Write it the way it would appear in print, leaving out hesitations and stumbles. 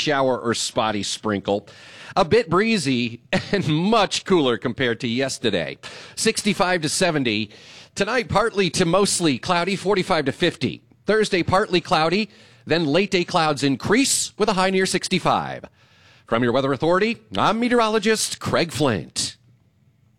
shower or spotty sprinkle. A bit breezy and much cooler compared to yesterday. 65 to 70. Tonight, partly to mostly cloudy, 45 to 50. Thursday, partly cloudy. Then late day clouds increase with a high near 65. From your Weather Authority, I'm meteorologist Craig Flint.